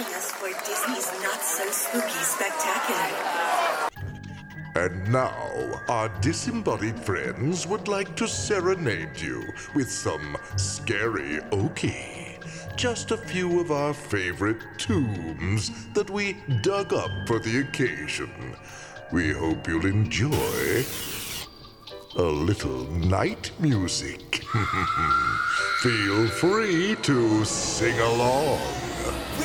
joining us for Disney's Not So Spooky Spectacular. And now, our disembodied friends would like to serenade you with some scary okie. Just a few of our favorite tombs that we dug up for the occasion. We hope you'll enjoy a little night music. Feel free to sing along.